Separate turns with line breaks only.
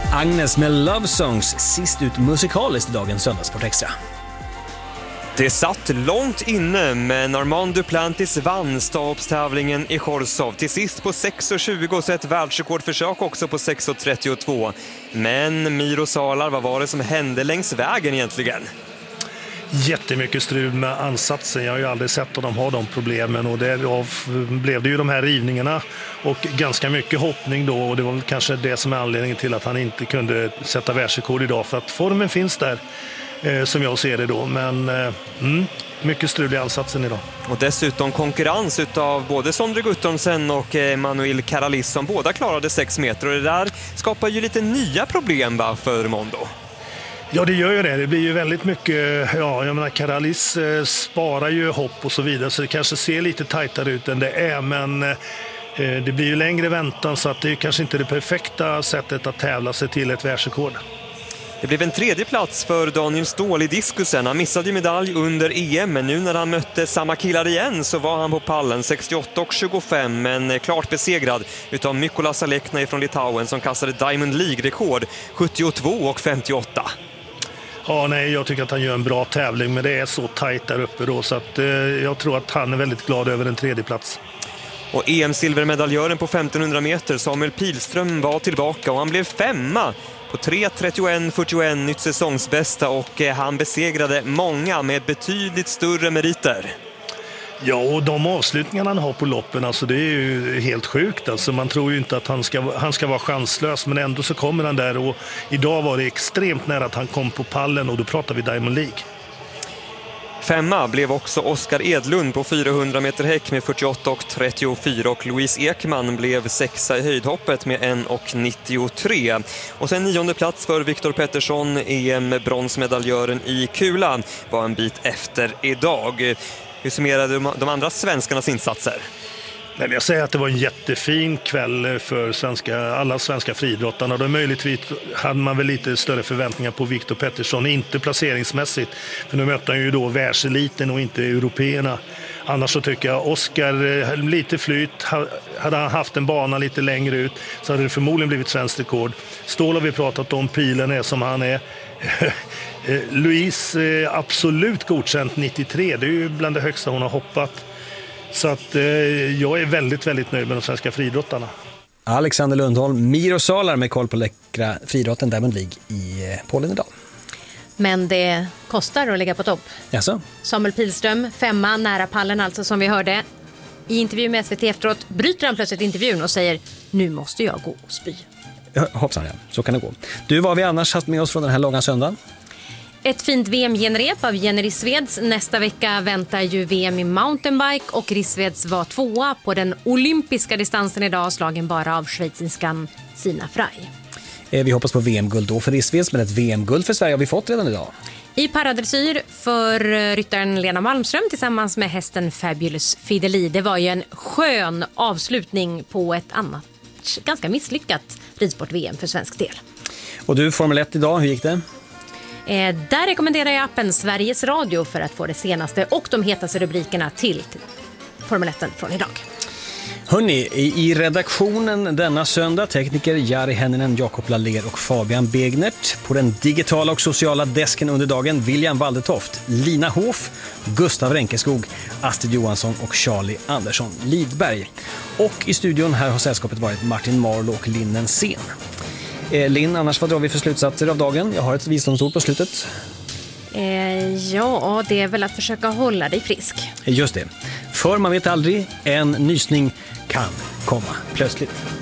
Agnes med Love Songs, sist ut musikaliskt i dagens Söndagssport Extra.
Det satt långt inne, men Armand Duplantis vann stavstävlingen i Chorzów. Till sist på 6.20 och ett världsrekordförsök också på 6.32. Men Miro Salar, vad var det som hände längs vägen egentligen?
Jättemycket strul med ansatsen. Jag har ju aldrig sett att de har de problemen, och därav blev det ju de här rivningarna och ganska mycket hoppning då, och det var väl kanske det som är anledningen till att han inte kunde sätta världsrekord idag, för att formen finns där som jag ser det då, men mycket strul i ansatsen idag.
Och dessutom konkurrens utav både Sondre Guttormsen och Manuel Karalis som båda klarade 6 meter, och det där skapar ju lite nya problem för Mondo.
Ja, det gör ju det. Det blir ju väldigt mycket, jag menar Karalis sparar ju hopp och så vidare, så det kanske ser lite tajtare ut än det är, men det blir ju längre väntan, så att det är kanske inte det perfekta sättet att tävla sig till ett världsrekord.
Det blev en 3:e plats för Daniel Ståhl i diskusen. Han missade ju medalj under EM, men nu när han mötte samma killar igen så var han på pallen 68,25, men klart besegrad utav Mykola Salekna från Litauen som kastade Diamond League-rekord 72,58.
Ja, nej, jag tycker att han gör en bra tävling, men det är så tajt där uppe då, så att jag tror att han är väldigt glad över en 3:e plats.
Och EM-silvermedaljören på 1500 meter, Samuel Pilström, var tillbaka och han blev 5:a på 3:31,41, nytt säsongsbästa, och han besegrade många med betydligt större meriter.
Ja, och de avslutningarna han har på loppen, alltså det är ju helt sjukt. Alltså man tror ju inte att han ska vara chanslös, men ändå så kommer han där, och idag var det extremt nära att han kom på pallen, och då pratar vi Diamond League.
5:a blev också Oskar Edlund på 400 meter häck med 48,34, och Louise Ekman blev 6:a i höjdhoppet med 1,93. Och sen 9:e plats för Viktor Pettersson, EM-bronsmedaljören i kula, var en bit efter idag. Hur summerade de andra svenskarnas insatser?
Men jag säger att det var en jättefin kväll för alla svenska friidrottarna. Då möjligtvis hade man väl lite större förväntningar på Viktor Pettersson, inte placeringsmässigt. För nu mötte han ju då världseliten och inte européerna. Annars så tycker jag Oskar, lite flyt, hade han haft en bana lite längre ut så hade det förmodligen blivit svensk rekord. Ståhl har vi pratat om, pilen är som han är. Louise absolut godkänt 93, det är ju bland det högsta hon har hoppat. Så att jag är väldigt, väldigt nöjd med de svenska friidrottarna.
Alexander Lundholm, Miro Salar med koll på läckra friidrotten Diamond League i Polen idag.
Men det kostar att ligga på topp.
Jaså?
Samuel Pilström, 5:a, nära pallen alltså, som vi hörde. I intervju med SVT efteråt bryter han plötsligt intervjun och säger: nu måste jag gå och spy.
Hoppsan, ja. Så kan det gå. Du, vad har vi annars haft med oss från den här långa söndagen?
Ett fint VM-genrep av Jenny Rissveds. Nästa vecka väntar ju VM i mountainbike, och Rissveds var 2:a på den olympiska distansen idag, slagen bara av schweizinskan Sina Frey.
Vi hoppas på VM-guld då för Rissveds, men ett VM-guld för Sverige har vi fått redan idag.
I paradressyr för ryttaren Lena Malmström tillsammans med hästen Fabulous Fideli. Det var ju en skön avslutning på ett annat ganska misslyckat ridsport-VM för svensk del.
Och du, Formel 1 idag, hur gick det?
Där rekommenderar jag appen Sveriges Radio för att få det senaste och de hetaste rubrikerna till Formel 1 från idag.
Hörrni, i redaktionen denna söndag tekniker Jari Henninen, Jakob Laller och Fabian Begnert. På den digitala och sociala desken under dagen William Waldetoft, Lina Hof, Gustav Renkeskog, Astrid Johansson och Charlie Andersson Lidberg. Och i studion här har sällskapet varit Martin Marlo och Linnen Sen. Linn, annars vad drar vi för slutsatser av dagen? Jag har ett visdomsord på slutet.
Ja, det är väl att försöka hålla dig frisk.
Just det. För man vet aldrig, en nysning kan komma plötsligt.